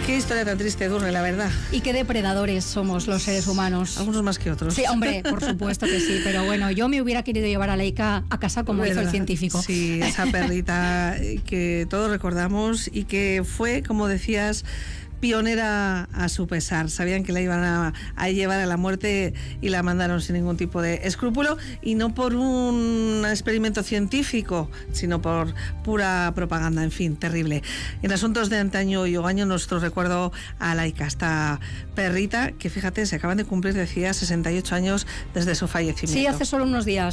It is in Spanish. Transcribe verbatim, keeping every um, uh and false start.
Qué historia tan triste, Edurne, la verdad. Y qué depredadores somos los seres humanos. Algunos más que otros. Sí, hombre, por supuesto que sí, pero bueno, yo me hubiera querido llevar a Laika a casa como ¿verdad? Hizo el científico. Sí, esa perrita que todos recordamos y que fue, como decías, pionera a su pesar. Sabían que la iban a, a llevar a la muerte y la mandaron sin ningún tipo de escrúpulo, y no por un experimento científico, sino por pura propaganda. En fin, terrible. En asuntos de antaño y hogaño, nuestro recuerdo a Laika, esta perrita que, fíjate, se acaban de cumplir, decía, sesenta y ocho años desde su fallecimiento. Sí, hace solo unos días.